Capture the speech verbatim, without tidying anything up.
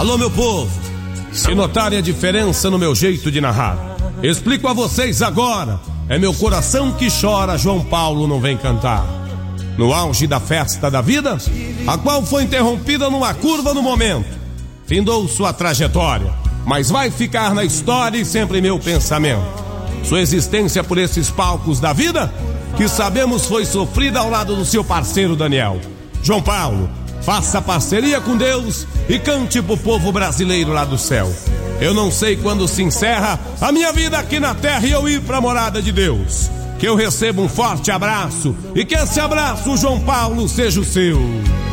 Alô, meu povo, se notarem a diferença no meu jeito de narrar, explico a vocês agora. É meu coração que chora, João Paulo não vem cantar. No auge da festa da vida, a qual foi interrompida numa curva no momento, findou sua trajetória, mas vai ficar na história e sempre meu pensamento. Sua existência por esses palcos da vida, que sabemos foi sofrida ao lado do seu parceiro Daniel. João Paulo, faça parceria com Deus e cante pro povo brasileiro lá do céu. Eu não sei quando se encerra a minha vida aqui na terra e eu ir pra morada de Deus. Que eu receba um forte abraço e que esse abraço, João Paulo, seja o seu.